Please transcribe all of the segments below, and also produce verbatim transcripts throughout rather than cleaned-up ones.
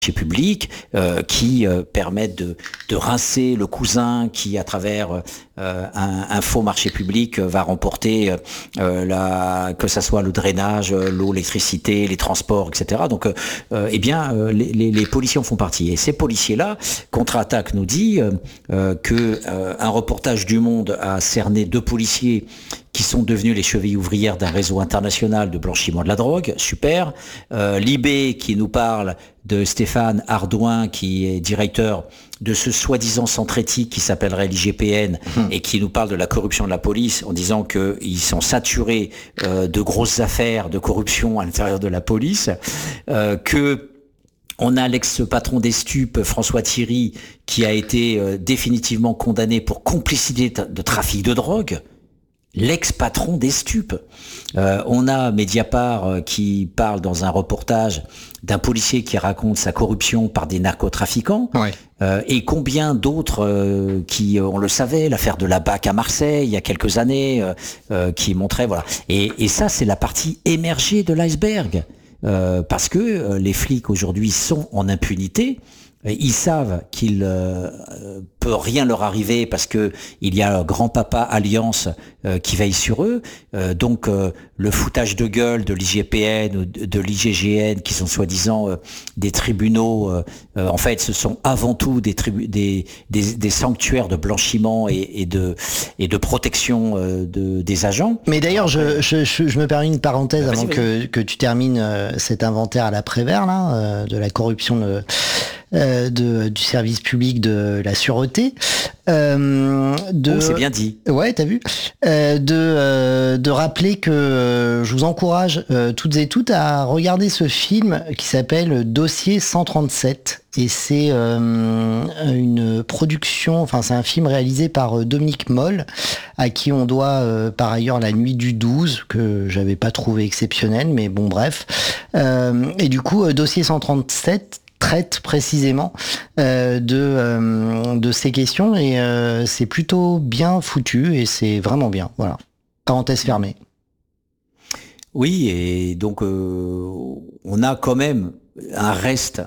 publics euh, qui euh, permettent de, de rincer le cousin qui, à travers euh, un, un faux marché public, euh, va remporter euh, la, que ça soit le drainage, l'eau, l'électricité, les transports, et cetera. Donc, euh, eh bien, euh, les, les, les policiers en font partie. Et ces policiers-là, Contre-Attaque nous dit euh, euh, que euh, un reportage du Monde a cerné deux policiers qui sont devenus les chevilles ouvrières d'un réseau international de blanchiment de la drogue. Super. Euh, Libé qui nous parle de Stéphane Ardouin, qui est directeur de ce soi-disant centre éthique qui s'appellerait l'I G P N mmh. et qui nous parle de la corruption de la police en disant qu'ils sont saturés euh, de grosses affaires de corruption à l'intérieur de la police, euh, que on a l'ex-patron des stupes, François Thierry, qui a été euh, définitivement condamné pour complicité de trafic de drogue. L'ex-patron des stupes. Euh, on a Mediapart euh, qui parle dans un reportage d'un policier qui raconte sa corruption par des narcotrafiquants. Ouais. Euh, et combien d'autres euh, qui, euh, on le savait, l'affaire de la B A C à Marseille il y a quelques années, euh, euh, qui montrait, voilà. Et, et ça, c'est la partie émergée de l'iceberg. Euh, parce que euh, les flics aujourd'hui sont en impunité. Ils savent qu'il euh, peut rien leur arriver parce que il y a grand-papa Alliance euh, qui veille sur eux. Euh, donc euh, le foutage de gueule de l'I G P N ou de, de l'I G G N, qui sont soi-disant euh, des tribunaux, euh, euh, en fait, ce sont avant tout des, tribu- des, des, des sanctuaires de blanchiment et, et de et de protection euh, de, des agents. Mais d'ailleurs, je, je, je, je me permets une parenthèse bah, avant vas-y, que, vas-y. que tu termines euh, cet inventaire à la Prévert là, euh, de la corruption de Euh, de, du service public de la sûreté. Euh, de, oh, c'est bien dit. Ouais, t'as vu. Euh, de, euh, de rappeler que euh, je vous encourage euh, toutes et toutes à regarder ce film qui s'appelle Dossier cent trente-sept. Et c'est euh, une production, enfin c'est un film réalisé par Dominique Moll, à qui on doit euh, par ailleurs La Nuit du douze, que j'avais pas trouvé exceptionnel, mais bon bref. Euh, et du coup, euh, Dossier cent trente-sept traite précisément euh, de euh, de ces questions et euh, c'est plutôt bien foutu et c'est vraiment bien. Voilà. Parenthèse fermée. Oui, et donc euh, on a quand même un reste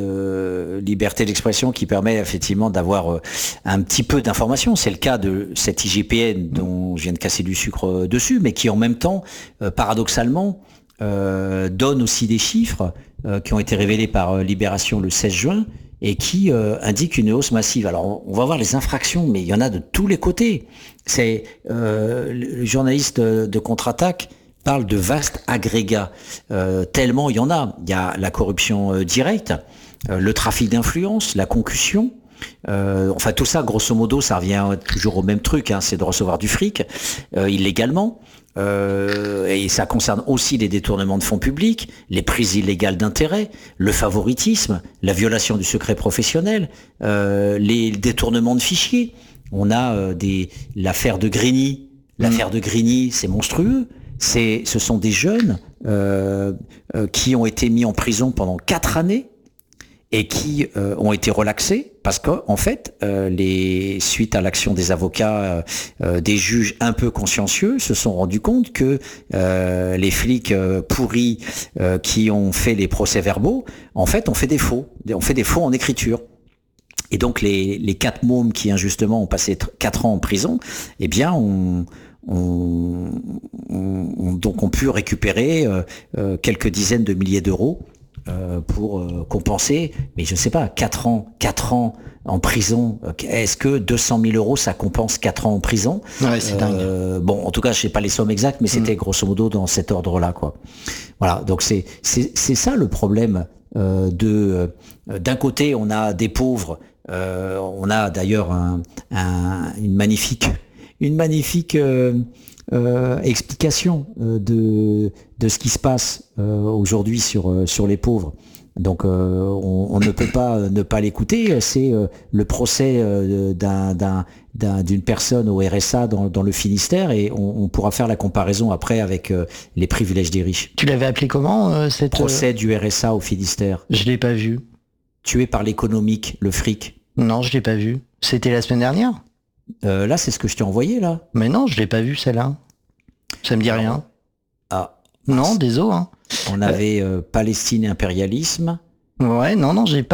de liberté d'expression qui permet effectivement d'avoir un petit peu d'informations. C'est le cas de cette I G P N dont je viens de casser du sucre dessus, mais qui en même temps, euh, paradoxalement, euh, donne aussi des chiffres euh, qui ont été révélés par euh, Libération le seize juin et qui euh, indiquent une hausse massive. Alors on va voir les infractions, mais il y en a de tous les côtés. C'est euh, le journaliste de Contre-Attaque parle de vastes agrégats, euh, tellement il y en a. Il y a la corruption euh, directe, euh, le trafic d'influence, la concussion. Euh, enfin tout ça, grosso modo, ça revient toujours au même truc, hein, c'est de recevoir du fric euh, illégalement. Euh, et ça concerne aussi les détournements de fonds publics, les prises illégales d'intérêt, le favoritisme, la violation du secret professionnel, euh, les détournements de fichiers. On a euh, des l'affaire de Grigny. L'affaire de Grigny, c'est monstrueux. C'est, ce sont des jeunes euh, euh, qui ont été mis en prison pendant quatre années et qui euh, ont été relaxés parce qu'en en fait, euh, les, suite à l'action des avocats, euh, des juges un peu consciencieux se sont rendus compte que euh, les flics euh, pourris euh, qui ont fait les procès-verbaux, en fait, ont fait des faux, ont fait des faux en écriture. Et donc les, les quatre mômes qui injustement ont passé quatre ans en prison, eh bien, ont On, on, on, donc on pu récupérer euh, euh, quelques dizaines de milliers d'euros euh, pour euh, compenser, mais je ne sais pas, quatre ans, quatre ans en prison, est-ce que deux cent mille euros ça compense quatre ans en prison? Ouais, c'est euh, dingue. Bon, en tout cas, je sais pas les sommes exactes, mais c'était mmh. grosso modo dans cet ordre-là, quoi. Voilà, donc c'est c'est c'est ça le problème euh, de euh, d'un côté on a des pauvres, euh, on a d'ailleurs un, un, une magnifique une magnifique euh, euh, explication euh, de de ce qui se passe euh, aujourd'hui sur euh, sur les pauvres. Donc euh, on, on ne peut pas ne pas l'écouter. C'est euh, le procès euh, d'un, d'un, d'un, d'une personne au R S A dans, dans le Finistère et on, on pourra faire la comparaison après avec euh, les privilèges des riches. Tu l'avais appelé comment euh, cette procès du R S A au Finistère? Je l'ai pas vu. Tué par l'économique, le fric. Non, je l'ai pas vu. C'était la semaine dernière? Euh, là, c'est ce que je t'ai envoyé, là. Mais non, je l'ai pas vu, celle-là. Ça me dit rien. Ah. Non, désolé. Hein. On avait euh, Palestine et impérialisme. Ouais, non, non, j'ai